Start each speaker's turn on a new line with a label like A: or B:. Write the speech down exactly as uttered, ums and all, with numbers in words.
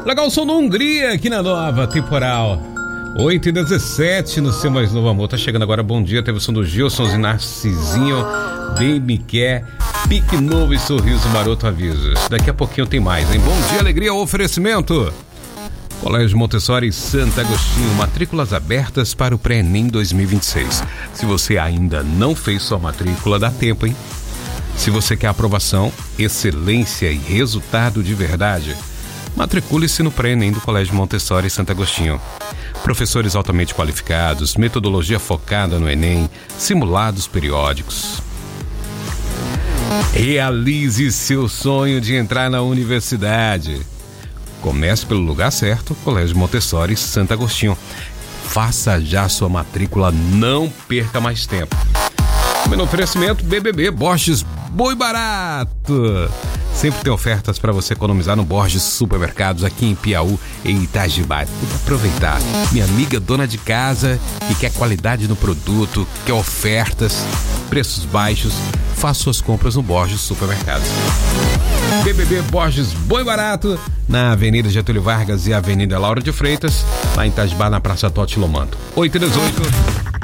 A: Legal, som da Hungria aqui na Nova Temporal. oito e dezessete no seu mais novo amor. Tá chegando agora, bom dia. Teve o som do Gilson e Narcisinho, Bem Me Quer, Pique Novo e Sorriso Maroto Avisos. Daqui a pouquinho tem mais, hein? Bom dia, alegria, oferecimento. Colégio Montessori Santo Agostinho, matrículas abertas para o pré-ENEM dois mil e vinte e seis. Se você ainda não fez sua matrícula, dá tempo, hein? Se você quer aprovação, excelência e resultado de verdade, matricule-se no pré-ENEM do Colégio Montessori Santo Agostinho. Professores altamente qualificados, metodologia focada no Enem, simulados periódicos. Realize seu sonho de entrar na universidade. Comece pelo lugar certo, Colégio Montessori Santo Agostinho. Faça já sua matrícula, não perca mais tempo. No oferecimento B B B Borges Boi Barato. Sempre tem ofertas para você economizar no Borges Supermercados aqui em Piauí e Itajibá. Tem que aproveitar. Minha amiga dona de casa que quer qualidade no produto, quer ofertas, preços baixos, faça suas compras no Borges Supermercados. B B B Borges Boi Barato, na Avenida Getúlio Vargas e Avenida Laura de Freitas, lá em Itajibá, na Praça Totti Lomanto. oito e dezoito.